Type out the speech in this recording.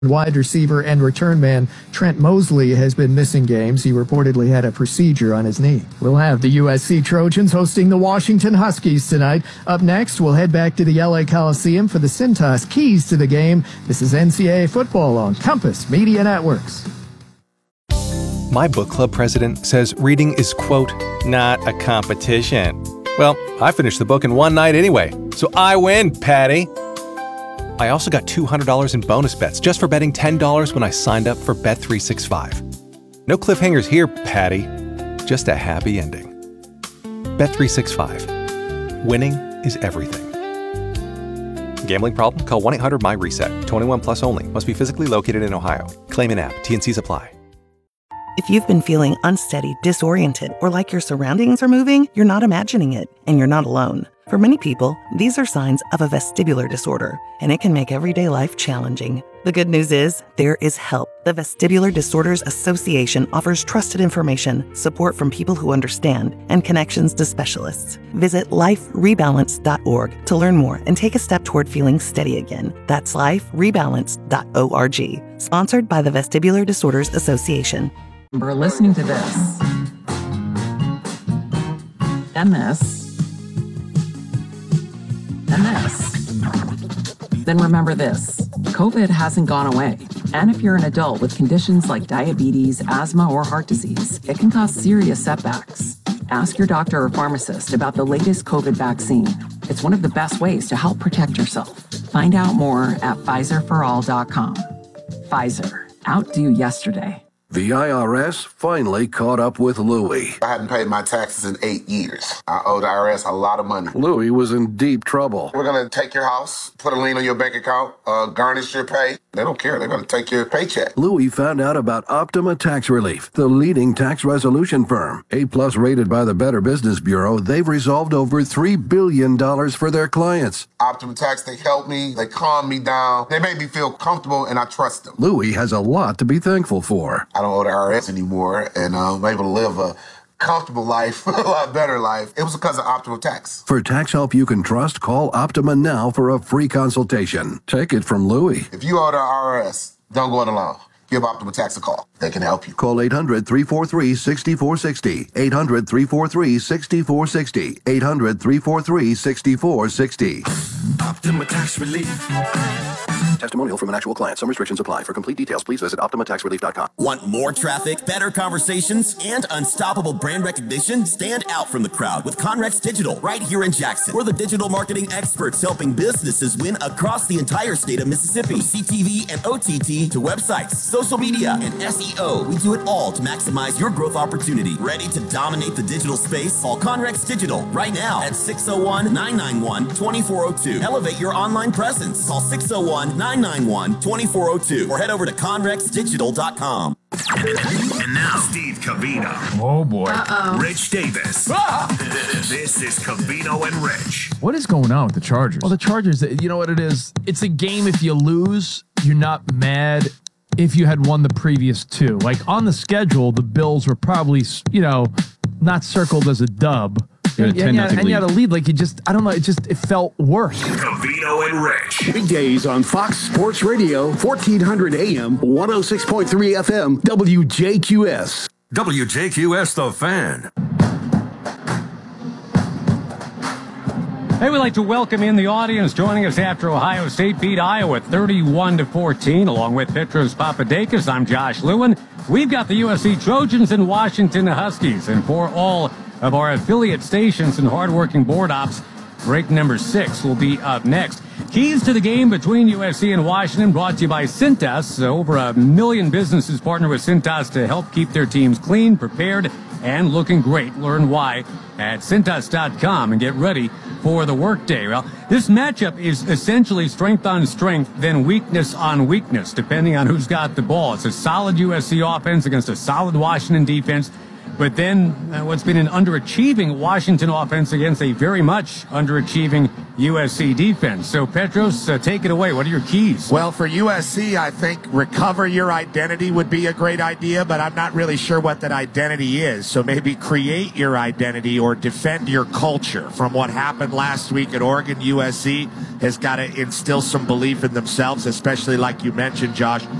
Wide receiver and return man Trent Mosley has been missing games. He reportedly had a procedure on his knee. We'll have the USC Trojans hosting the Washington Huskies tonight. Up next, we'll head back to the LA Coliseum for the Cintas Keys to the Game. This is NCAA football on Compass Media Networks. My book club president says reading is, quote, not a competition. Well, I finished the book in one night anyway, so I win, Patty. I also got $200 in bonus bets just for betting $10 when I signed up for Bet365. No cliffhangers here, Patty. Just a happy ending. Bet365. Winning is everything. Gambling problem? Call 1-800-MY-RESET. 21 plus only. Must be physically located in Ohio. Claim in app. T&Cs apply. If you've been feeling unsteady, disoriented, or like your surroundings are moving, you're not imagining it, and you're not alone. For many people, these are signs of a vestibular disorder, and it can make everyday life challenging. The good news is, there is help. The Vestibular Disorders Association offers trusted information, support from people who understand, and connections to specialists. Visit liferebalance.org to learn more and take a step toward feeling steady again. That's liferebalance.org. Sponsored by the Vestibular Disorders Association. We're listening to this. And this. And this. Then remember this. COVID hasn't gone away. And if you're an adult with conditions like diabetes, asthma, or heart disease, it can cause serious setbacks. Ask your doctor or pharmacist about the latest COVID vaccine. It's one of the best ways to help protect yourself. Find out more at PfizerForAll.com. Pfizer. Outdo yesterday. The IRS finally caught up with Louie. I hadn't paid my taxes in 8 years. I owed the IRS a lot of money. Louie was in deep trouble. We're going to take your house, put a lien on your bank account, garnish your pay. They don't care. They're going to take your paycheck. Louie found out about Optima Tax Relief, the leading tax resolution firm. A-plus rated by the Better Business Bureau, they've resolved over $3 billion for their clients. Optima Tax, they helped me. They calmed me down. They made me feel comfortable, and I trust them. Louie has a lot to be thankful for. I don't owe the IRS anymore, and I'm able to live a comfortable life, a lot better life. It was because of Optima Tax. For tax help you can trust, call Optima now for a free consultation. Take it from Louie. If you owe the IRS, don't go it alone. Give Optima Tax a call. They can help you. Call 800-343-6460. 800-343-6460. 800-343-6460. Optima Tax Relief. Testimonial from an actual client. Some restrictions apply. For complete details, please visit OptimaTaxRelief.com. Want more traffic, better conversations, and unstoppable brand recognition? Stand out from the crowd with Conrex Digital right here in Jackson. We're the digital marketing experts helping businesses win across the entire state of Mississippi. From CTV and OTT to websites, social media, and SEO. We do it all to maximize your growth opportunity. Ready to dominate the digital space? Call Conrex Digital right now at 601-991-2402. Elevate your online presence. Call 601-991-2402 or head over to conrexdigital.com. And now, Steve Covino. Oh, boy. Rich Davis. This is Covino and Rich. What is going on with the Chargers? Well, the Chargers, you know what it is? It's a game if you lose, you're not mad if you had won the previous two. Like, on the schedule, the Bills were probably, not circled as a dub. And you had a lead. Like, I don't know, it felt worse. Covino and Rich. Weekdays on Fox Sports Radio, 1400 AM, 106.3 FM, WJQS. WJQS, The Fan. Hey, we'd like to welcome in the audience joining us after Ohio State beat Iowa 31-14, along with Petros Papadakis. I'm Josh Lewin. We've got the USC Trojans and Washington Huskies, and for all of our affiliate stations and hardworking board ops, break number 6 will be up next. Keys to the game between USC and Washington brought to you by Cintas. Over 1 million businesses partner with Cintas to help keep their teams clean, prepared, and looking great. Learn why at Cintas.com and get ready for the workday. Well, this matchup is essentially strength on strength, then weakness on weakness, depending on who's got the ball. It's a solid USC offense against a solid Washington defense. But then what's been an underachieving Washington offense against a very much underachieving USC defense. So, Petros, take it away. What are your keys? Well, for USC, I think recover your identity would be a great idea, but I'm not really sure what that identity is. So maybe create your identity or defend your culture from what happened last week at Oregon. USC has got to instill some belief in themselves, especially like you mentioned, Josh,